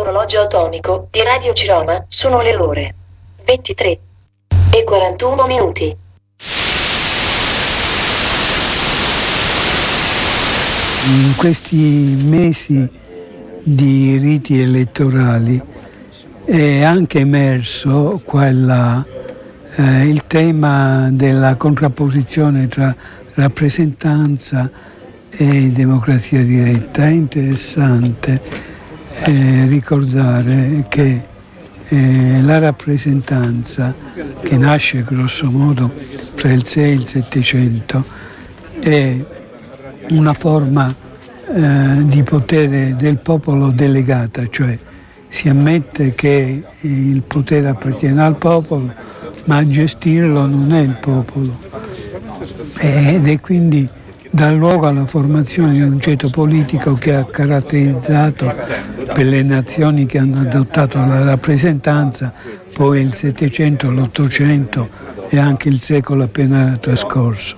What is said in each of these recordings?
dall'orologio atomico di Radio Ciroma sono le ore 23:41. In questi mesi di riti elettorali è anche emerso qua e là il tema della contrapposizione tra rappresentanza e democrazia diretta. È interessante ricordare che la rappresentanza, che nasce grosso modo fra il 6 e il 700, è una forma di potere del popolo delegata, cioè si ammette che il potere appartiene al popolo, ma a gestirlo non è il popolo, ed è quindi dà luogo alla formazione di un ceto politico che ha caratterizzato per le nazioni che hanno adottato la rappresentanza poi il Settecento, l'Ottocento e anche il secolo appena trascorso.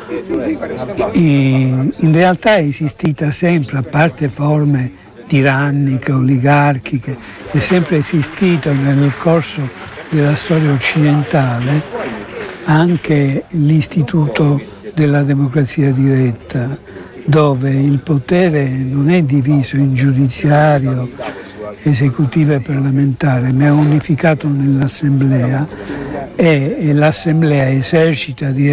In realtà è esistita sempre, a parte forme tiranniche, oligarchiche, è sempre esistito nel corso della storia occidentale anche l'istituto della democrazia diretta, dove il potere non è diviso in giudiziario, esecutivo e parlamentare, ma è unificato nell'assemblea e l'assemblea esercita